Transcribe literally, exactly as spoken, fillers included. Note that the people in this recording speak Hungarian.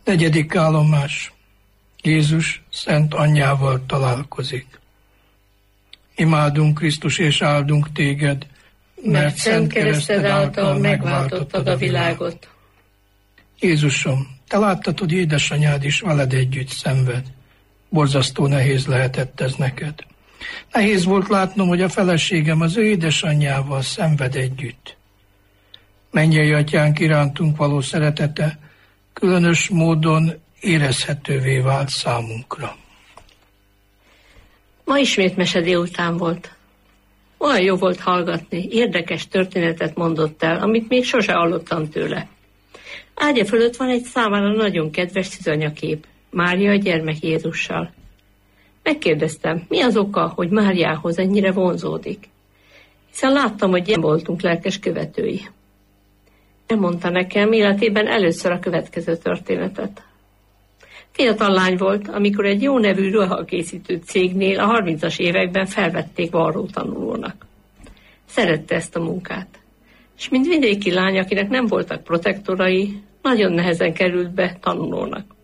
Negyedik állomás. Jézus Szent Anyjával találkozik. Imádunk, Krisztus, és áldunk téged, mert szent kereszted által megváltottad a világot. Jézusom, te láttad, hogy édesanyád is veled együtt szenved. Borzasztó nehéz lehetett ez neked. Nehéz volt látnom, hogy a feleségem az ő édesanyjával szenved együtt. Mennyei Atyánk irántunk való szeretete különös módon érezhetővé vált számunkra. Ma ismét mese délután volt. Olyan jó volt hallgatni, érdekes történetet mondott el, amit még sose hallottam tőle. Ágya fölött van egy számára nagyon kedves szűzanyakép, Mária a gyermek Jézussal. Megkérdeztem, mi az oka, hogy Máriához ennyire vonzódik, hiszen láttam, hogy nem voltunk lelkes követői. Elmondta nekem életében először a következő történetet. Fiatal lány volt, amikor egy jó nevű ruhakészítő cégnél a harmincas években felvették varró tanulónak. Szerette ezt a munkát, és mint vidéki lány, akinek nem voltak protektorai, nagyon nehezen került be tanulónak.